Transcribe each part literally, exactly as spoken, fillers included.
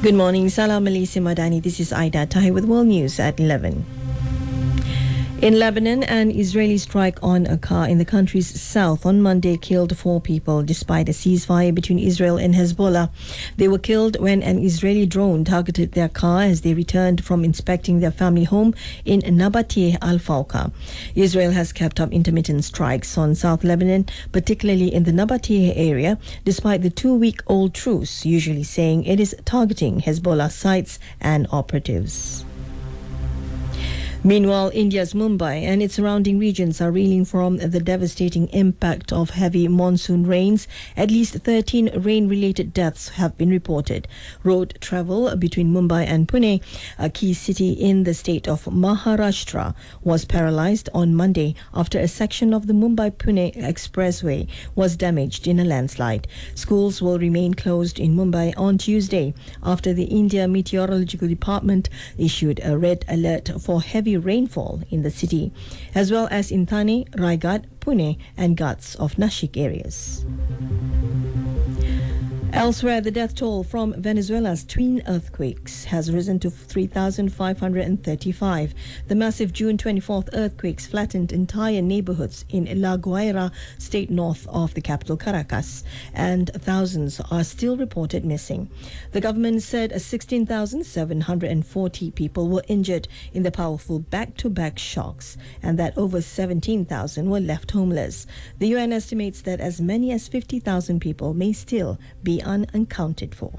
Good morning, Salam Malaysia Madani. This is Aida Tahir with World News at eleven. In Lebanon, an Israeli strike on a car in the country's south on Monday killed four people despite a ceasefire between Israel and Hezbollah. They were killed when an Israeli drone targeted their car as they returned from inspecting their family home in Nabateh al-Fawqa. Israel has kept up intermittent strikes on South Lebanon, particularly in the Nabateh area, despite the two-week-old truce, usually saying it is targeting Hezbollah sites and operatives. Meanwhile, India's Mumbai and its surrounding regions are reeling from the devastating impact of heavy monsoon rains. At least thirteen rain-related deaths have been reported. Road travel between Mumbai and Pune, a key city in the state of Maharashtra, was paralyzed on Monday after a section of the Mumbai-Pune expressway was damaged in a landslide. Schools will remain closed in Mumbai on Tuesday after the India Meteorological Department issued a red alert for heavy rainfall in the city, as well as in Thane, Raigad, Pune and Ghats of Nashik areas. Elsewhere, the death toll from Venezuela's twin earthquakes has risen to three thousand five hundred thirty-five. The massive June twenty-fourth earthquakes flattened entire neighborhoods in La Guaira state north of the capital Caracas, and thousands are still reported missing. The government said sixteen thousand seven hundred forty people were injured in the powerful back-to-back shocks, and that over seventeen thousand were left homeless. The U N estimates that as many as fifty thousand people may still be unaccounted for.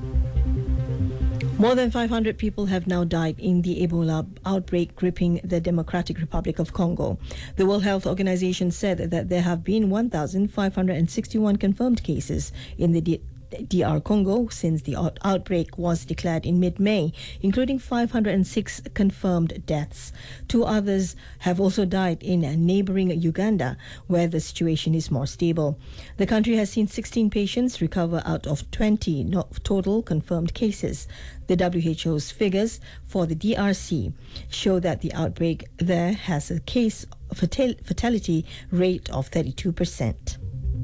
More than five hundred people have now died in the Ebola outbreak gripping the Democratic Republic of Congo. The World Health Organization said that there have been one thousand five hundred sixty-one confirmed cases in the D- D R Congo since the out- outbreak was declared in mid-May, including five hundred six confirmed deaths. Two others have also died in neighboring Uganda, where the situation is more stable. The country has seen sixteen patients recover out of twenty no- total confirmed cases. The W H O's figures for the D R C show that the outbreak there has a case fatal- fatality rate of thirty-two percent.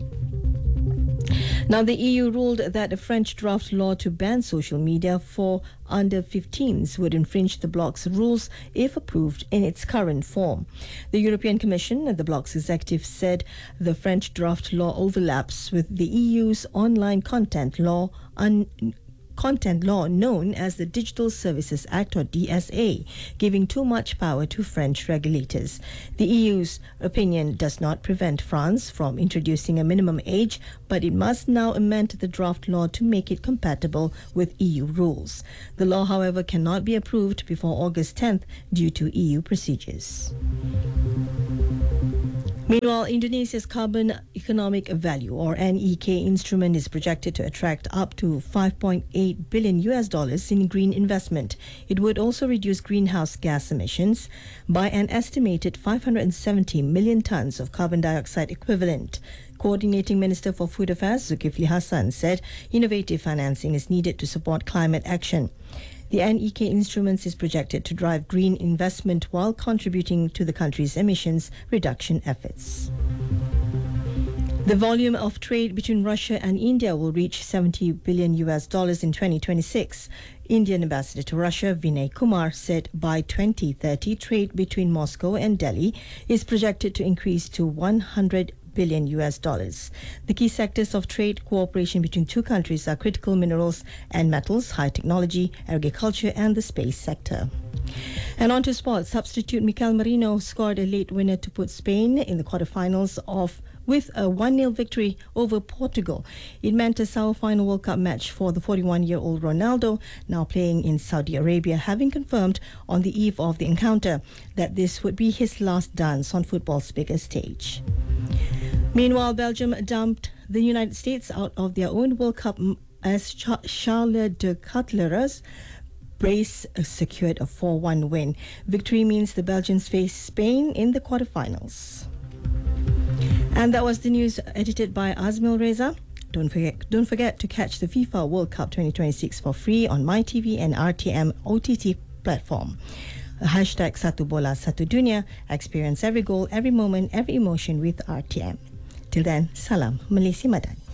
Now, the E U ruled that a French draft law to ban social media for under fifteens would infringe the bloc's rules if approved in its current form. The European Commission and the bloc's executive said the French draft law overlaps with the E U's online content law un- content law known as the Digital Services Act, or D S A, giving too much power to French regulators. The E U's opinion does not prevent France from introducing a minimum age, but it must now amend the draft law to make it compatible with E U rules. The law, however, cannot be approved before August tenth due to E U procedures. Meanwhile, Indonesia's Carbon Economic Value, or N E K, instrument is projected to attract up to five point eight billion U S dollars in green investment. It would also reduce greenhouse gas emissions by an estimated five hundred seventy million tons of carbon dioxide equivalent. Coordinating Minister for Food Affairs, Zulkifli Hassan, said innovative financing is needed to support climate action. The N E K instruments is projected to drive green investment while contributing to the country's emissions reduction efforts. The volume of trade between Russia and India will reach seventy billion U S dollars in twenty twenty-six. Indian ambassador to Russia, Vinay Kumar, said by twenty thirty, trade between Moscow and Delhi is projected to increase to one hundred billion U S dollars. The key sectors of trade cooperation between two countries are critical minerals and metals, high technology, agriculture and the space sector. And on to sports. Substitute Mikel Merino scored a late winner to put Spain in the quarterfinals of with a one nil victory over Portugal. It meant a semi-final World Cup match for the forty-one-year-old Ronaldo, now playing in Saudi Arabia, having confirmed on the eve of the encounter that this would be his last dance on football's biggest stage. Meanwhile, Belgium dumped the United States out of their own World Cup as Charles de Ketelaere's brace secured a four one win. Victory means the Belgians face Spain in the quarterfinals. And that was the news edited by Azmil Reza. Don't forget, don't forget to catch the FIFA World Cup twenty twenty-six for free on MyTV and R T M O T T platform. Hashtag Satu Bola Satu Dunia. Experience every goal, every moment, every emotion with R T M. Till then, salam Malaysia Madani.